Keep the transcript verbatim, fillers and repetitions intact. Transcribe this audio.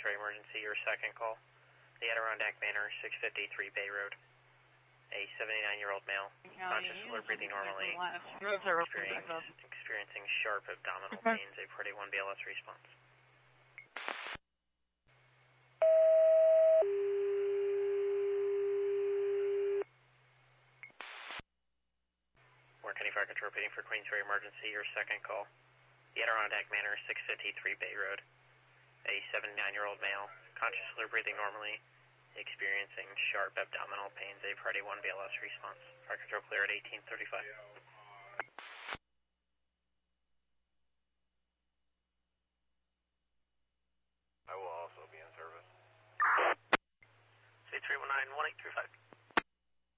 Queensferry emergency, your second call. The Adirondack Manor, six fifty-three Bay Road. A seventy-nine-year-old male, conscious, alert, breathing normally, experience, experiencing sharp abdominal pains, a Priority one B L S response. Warren County Fire Control repeating for Queensferry emergency, your second call. The Adirondack Manor, six fifty-three Bay Road. A seventy-nine-year-old male, conscious, alert, breathing normally, experiencing sharp abdominal pains, a Priority one B L S response. Fire Control clear at eighteen thirty-five.